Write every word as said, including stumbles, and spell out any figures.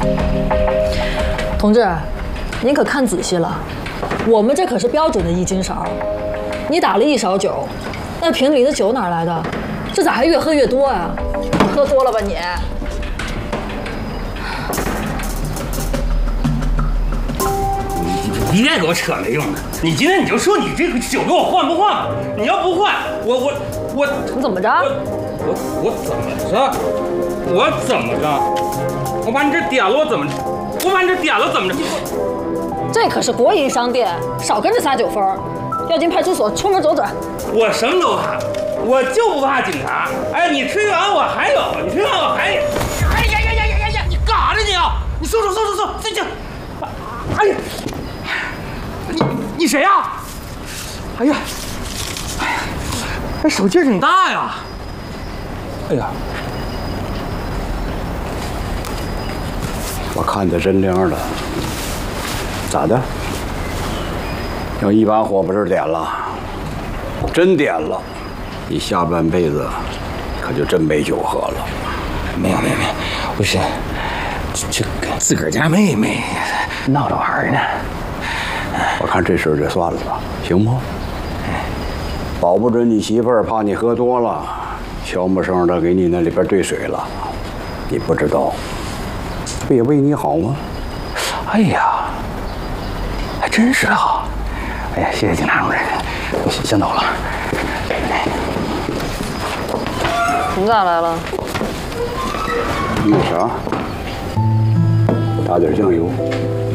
同志，您可看仔细了，我们这可是标准的一斤勺。你打了一勺酒，那瓶里的酒哪来的？这咋还越喝越多啊？喝多了吧你？ 你别给我扯没用的！你今天你就说你这个酒给我换不换吧？你要不换，我我我你怎么着？ 我我我怎么着？我怎么着？我把你这点了，我怎么？我把你这点了怎么着？ 这可是国营商店，少跟着撒酒疯儿。要进派出所，出门左转。 我什么都怕，我就不怕警察。哎，你吹完我还有，你吹完我还有。哎呀呀呀呀呀呀！你干啥呢你啊？你收收收收收！这这，哎呀！你你谁呀？哎呀，哎呀，这手劲挺大呀！哎呀， 我看得真亮了，咋的？要一把火把这点了，真点了，你下半辈子可就真没酒喝了。 没有没有没有，不是，这跟自个儿家妹妹闹着玩呢。 我看这事儿就算了吧，行不？保不准你媳妇儿怕你喝多了，悄没声的给你那里边兑水了，你不知道，不也为你好吗？ 哎呀，还真是啊！哎呀，谢谢警察同志，我先先走了。 你咋来了？ 那啥，打点酱油。